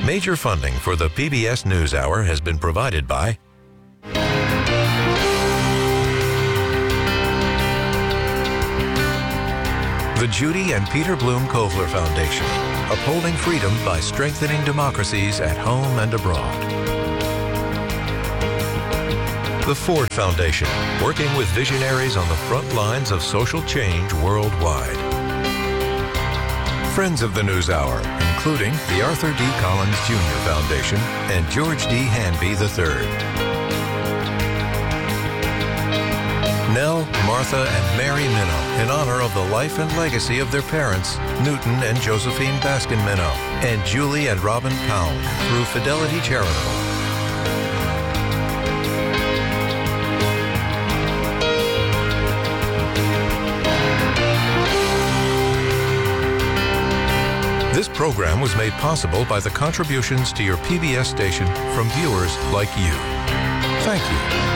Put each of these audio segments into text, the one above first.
Major funding for the PBS NewsHour has been provided by the Judy and Peter Bloom Kovler Foundation, upholding freedom by strengthening democracies at home and abroad. The Ford Foundation, working with visionaries on the front lines of social change worldwide. Friends of the NewsHour, including the Arthur D. Collins Jr. Foundation and George D. Hanby III. Nell, Martha, and Mary Minow in honor of the life and legacy of their parents, Newton and Josephine Baskin Minow, and Julie and Robin Pound through Fidelity Charitable. This program was made possible by the contributions to your PBS station from viewers like you. Thank you.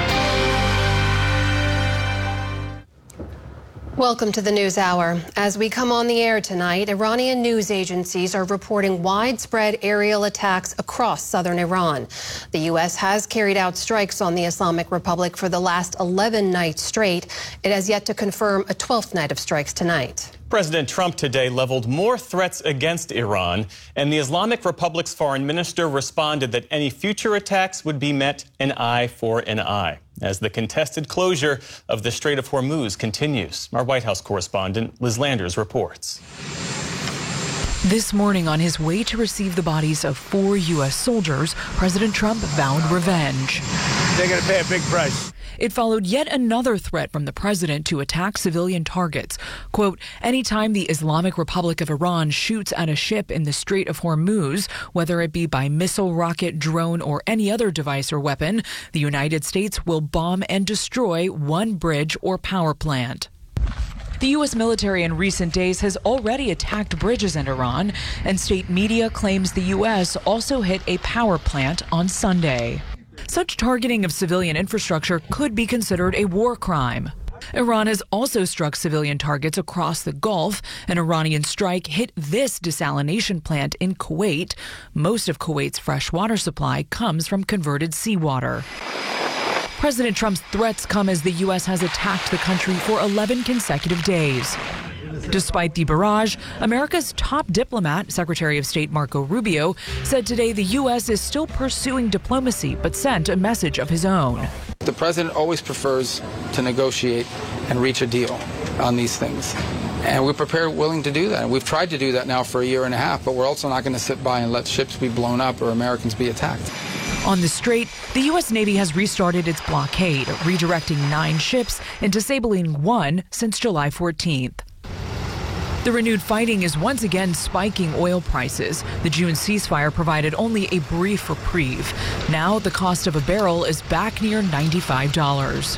Welcome to the NewsHour. As we come on the air tonight, Iranian news agencies are reporting widespread aerial attacks across southern Iran. The U.S. has carried out strikes on the Islamic Republic for the last 11 nights straight. It has yet to confirm a 12th night of strikes tonight. President Trump today leveled more threats against Iran, and the Islamic Republic's foreign minister responded that any future attacks would be met an eye for an eye, as the contested closure of the Strait of Hormuz continues. Our White House correspondent Liz Landers reports. This morning, on his way to receive the bodies of 4 U.S. soldiers, President Trump vowed revenge. They're going to pay a big price. It followed yet another threat from the president to attack civilian targets. Quote, anytime the Islamic Republic of Iran shoots at a ship in the Strait of Hormuz, whether it be by missile, rocket, drone, or any other device or weapon, the United States will bomb and destroy one bridge or power plant. The U.S. military in recent days has already attacked bridges in Iran, and state media claims the U.S. also hit a power plant on Sunday. Such targeting of civilian infrastructure could be considered a war crime. Iran has also struck civilian targets across the Gulf. An Iranian strike hit this desalination plant in Kuwait. Most of Kuwait's fresh water supply comes from converted seawater. President Trump's threats come as the U.S. has attacked the country for 11 consecutive days. Despite the barrage, America's top diplomat, Secretary of State Marco Rubio, said today the U.S. is still pursuing diplomacy but sent a message of his own. The president always prefers to negotiate and reach a deal on these things. And we're prepared, willing to do that. And we've tried to do that now for a year and a half, but we're also not going to sit by and let ships be blown up or Americans be attacked. On the Strait, the U.S. Navy has restarted its blockade, redirecting 9 ships and disabling 1 since July 14th. The renewed fighting is once again spiking oil prices. The June ceasefire provided only a brief reprieve. Now the cost of a barrel is back near $95.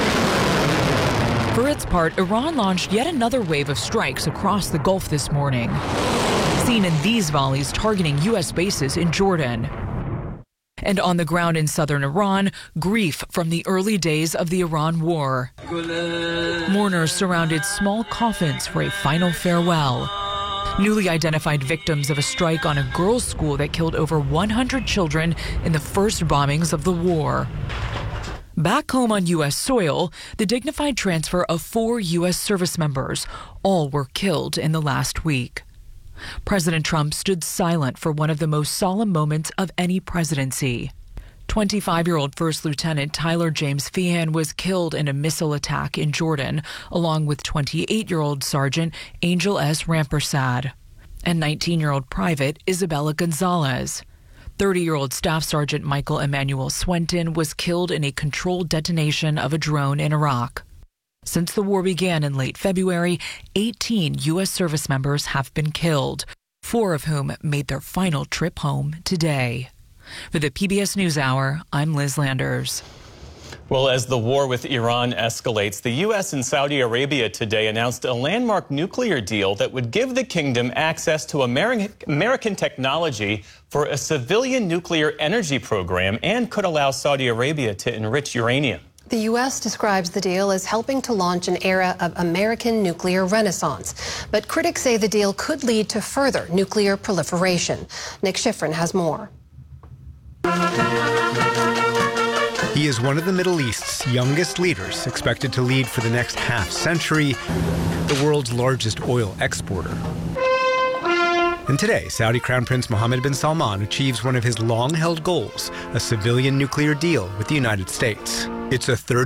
For its part, Iran launched yet another wave of strikes across the Gulf this morning, seen in these volleys targeting U.S. bases in Jordan. And on the ground in southern Iran, grief from the early days of the Iran war. Mourners surrounded small coffins for a final farewell. Newly identified victims of a strike on a girls' school that killed over 100 children in the first bombings of the war. Back home on U.S. soil, the dignified transfer of 4 U.S. service members. All were killed in the last week. President Trump stood silent for one of the most solemn moments of any presidency. 25-year-old First Lieutenant Tyler James Feehan was killed in a missile attack in Jordan, along with 28-year-old Sergeant Angel S. Rampersad and 19-year-old Private Isabella Gonzalez. 30-year-old Staff Sergeant Michael Emmanuel Swenton was killed in a controlled detonation of a drone in Iraq. Since the war began in late February, 18 U.S. service members have been killed, 4 of whom made their final trip home today. For the PBS NewsHour, I'm Liz Landers. Well, as the war with Iran escalates, the U.S. and Saudi Arabia today announced a landmark nuclear deal that would give the kingdom access to American technology for a civilian nuclear energy program and could allow Saudi Arabia to enrich uranium. The U.S. describes the deal as helping to launch an era of American nuclear renaissance. But critics say the deal could lead to further nuclear proliferation. Nick Schifrin has more. He is one of the Middle East's youngest leaders, expected to lead for the next half-century, the world's largest oil exporter. And today, Saudi Crown Prince Mohammed bin Salman achieves one of his long-held goals, a civilian nuclear deal with the United States. It's a